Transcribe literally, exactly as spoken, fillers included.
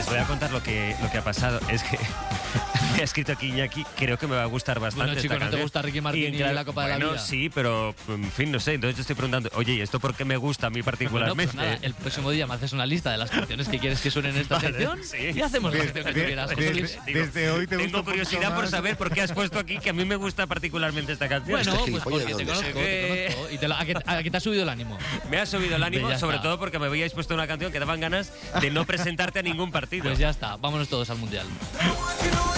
les voy a contar lo que, lo que ha pasado. Es que me ha escrito aquí Iñaki, creo que me va a gustar bastante. Bueno, chico, esta ¿no te canción. gusta Ricky Martin y, claro, la Copa bueno, de la Vida? Sí, pero en fin, no sé. Entonces yo estoy preguntando, oye, ¿y esto por qué me gusta a mí particularmente? Bueno, pues nada, el próximo día me haces una lista de las canciones que quieres que suenen en esta Vale, sección sí. y hacemos la De- sección que tú de- quieras. de- José de- Luis. Digo, Desde hoy te gusta tengo un poquito curiosidad por más. saber por qué has puesto aquí que a mí me gusta particularmente esta canción. Bueno, pues gilipollas, porque te ¿dónde? conozco, Se te ve. conozco. Y te lo- a, que, a que te ha subido el ánimo. Me ha subido el ánimo, Pues ya sobre está. todo porque me habíais puesto una canción que daban ganas de no presentarte a ningún partido. Pues ya está, vámonos todos al Mundial.